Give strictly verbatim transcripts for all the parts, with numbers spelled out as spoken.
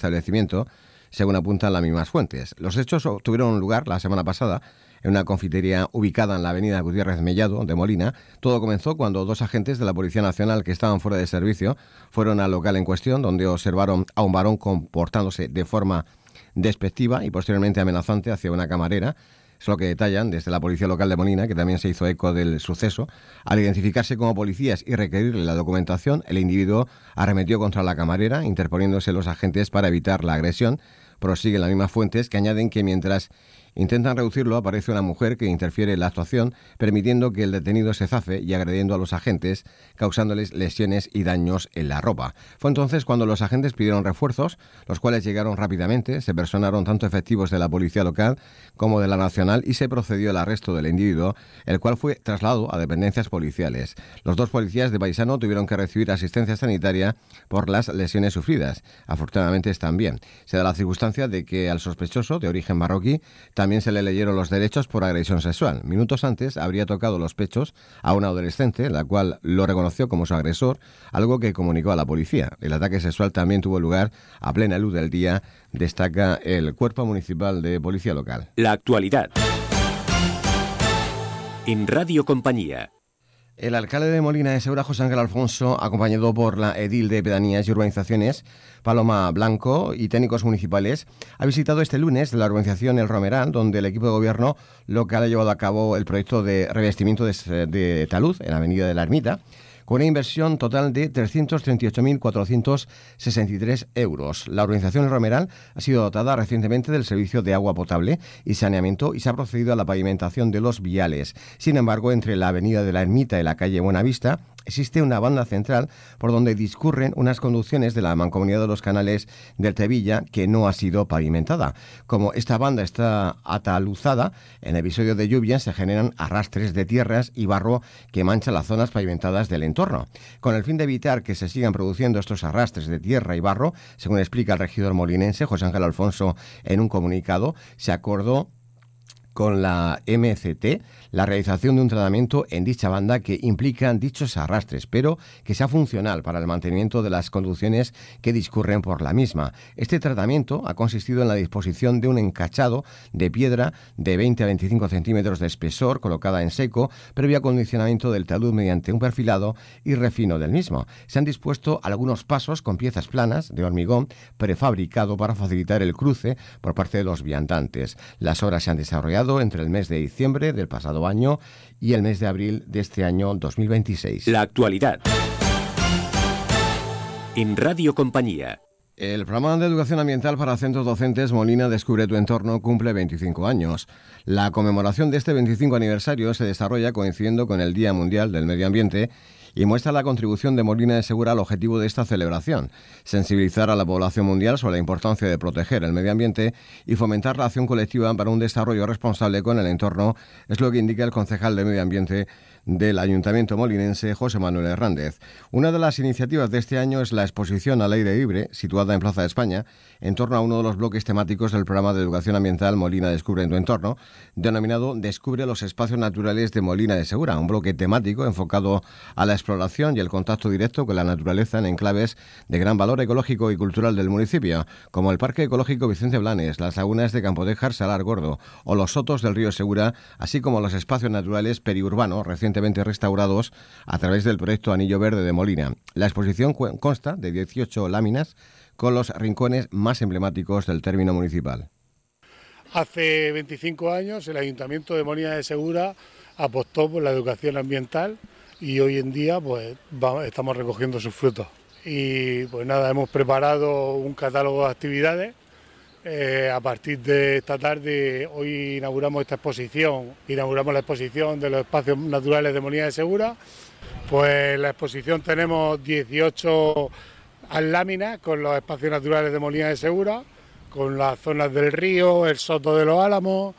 establecimiento, según apuntan las mismas fuentes. Los hechos tuvieron lugar la semana pasada en una confitería ubicada en la avenida Gutiérrez Mellado de Molina. Todo comenzó cuando dos agentes de la Policía Nacional que estaban fuera de servicio fueron al local en cuestión, donde observaron a un varón comportándose de forma despectiva y posteriormente amenazante hacia una camarera. Es lo que detallan desde la Policía Local de Molina, que también se hizo eco del suceso. Al identificarse como policías y requerirle la documentación, el individuo arremetió contra la camarera, interponiéndose los agentes para evitar la agresión. Prosiguen las mismas fuentes, que añaden que mientras intentan reducirlo, aparece una mujer que interfiere en la actuación, permitiendo que el detenido se zafe y agrediendo a los agentes, causándoles lesiones y daños en la ropa. Fue entonces cuando los agentes pidieron refuerzos, los cuales llegaron rápidamente. Se personaron tanto efectivos de la Policía Local como de la Nacional y se procedió al arresto del individuo, el cual fue trasladado a dependencias policiales. Los dos policías de Paisano tuvieron que recibir asistencia sanitaria por las lesiones sufridas. Afortunadamente están bien. Se da la circunstancia de que al sospechoso, de origen marroquí, también se le leyeron los derechos por agresión sexual. Minutos antes habría tocado los pechos a una adolescente, la cual lo reconoció como su agresor, algo que comunicó a la policía. El ataque sexual también tuvo lugar a plena luz del día, destaca el Cuerpo Municipal de Policía Local. La actualidad. En Radio Compañía. El alcalde de Molina de Segura, José Ángel Alfonso, acompañado por la edil de Pedanías y Urbanizaciones, Paloma Blanco, y técnicos municipales, ha visitado este lunes la urbanización El Romeral, donde el equipo de gobierno local ha llevado a cabo el proyecto de revestimiento de, de talud en la avenida de la Ermita, con una inversión total de trescientos treinta y ocho mil cuatrocientos sesenta y tres euros. La urbanización El Romeral ha sido dotada recientemente del servicio de agua potable y saneamiento y se ha procedido a la pavimentación de los viales. Sin embargo, entre la avenida de la Ermita y la calle Buenavista existe una banda central por donde discurren unas conducciones de la Mancomunidad de los Canales del Tevilla que no ha sido pavimentada. Como esta banda está ataluzada, en episodios de lluvia se generan arrastres de tierras y barro que manchan las zonas pavimentadas del entorno. Con el fin de evitar que se sigan produciendo estos arrastres de tierra y barro, según explica el regidor molinense José Ángel Alfonso en un comunicado, se acordó con la M C T la realización de un tratamiento en dicha banda que implica dichos arrastres, pero que sea funcional para el mantenimiento de las conducciones que discurren por la misma. Este tratamiento ha consistido en la disposición de un encachado de piedra de veinte a veinticinco centímetros de espesor colocada en seco, previo acondicionamiento del talud mediante un perfilado y refino del mismo. Se han dispuesto algunos pasos con piezas planas de hormigón prefabricado para facilitar el cruce por parte de los viandantes. Las obras se han desarrollado entre el mes de diciembre del pasado año y el mes de abril de este año dos mil veintiséis. La actualidad. En Radio Compañía. El programa de educación ambiental para centros docentes Molina Descubre tu Entorno cumple veinticinco años. La conmemoración de este veinticinco aniversario se desarrolla coincidiendo con el Día Mundial del Medio Ambiente y muestra la contribución de Molina de Segura al objetivo de esta celebración: sensibilizar a la población mundial sobre la importancia de proteger el medio ambiente y fomentar la acción colectiva para un desarrollo responsable con el entorno, es lo que indica el concejal de Medio Ambiente del Ayuntamiento molinense, José Manuel Hernández. Una de las iniciativas de este año es la exposición al aire libre, situada en Plaza de España, en torno a uno de los bloques temáticos del programa de educación ambiental Molina Descubre tu Entorno, denominado Descubre los espacios naturales de Molina de Segura, un bloque temático enfocado a la exploración y el contacto directo con la naturaleza en enclaves de gran valor ecológico y cultural del municipio, como el Parque Ecológico Vicente Blanes, las lagunas de Campodejar, Salar Gordo o los sotos del río Segura, así como los espacios naturales periurbanos recientemente restaurados a través del proyecto Anillo Verde de Molina. La exposición consta de dieciocho láminas con los rincones más emblemáticos del término municipal. Hace veinticinco años el Ayuntamiento de Molina de Segura apostó por la educación ambiental y hoy en día pues vamos, estamos recogiendo sus frutos. Y pues nada, hemos preparado un catálogo de actividades. Eh, a partir de esta tarde, hoy inauguramos esta exposición, inauguramos la exposición de los espacios naturales de Molina de Segura. Pues en la exposición tenemos dieciocho láminas con los espacios naturales de Molina de Segura, con las zonas del río, el soto de los Álamos,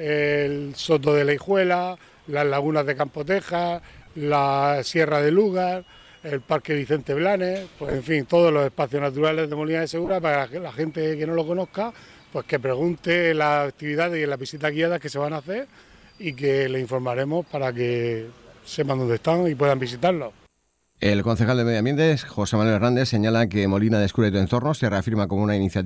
el soto de la Hijuela, las lagunas de Campoteja, la Sierra de Lugar, el Parque Vicente Blanes, pues en fin, todos los espacios naturales de Molina de Segura, para que la gente que no lo conozca, pues que pregunte las actividades y las visitas guiadas que se van a hacer y que le informaremos para que sepan dónde están y puedan visitarlos. El concejal de Medio Ambiente, José Manuel Hernández, señala que Molina Descubre tu Entorno se reafirma como una iniciativa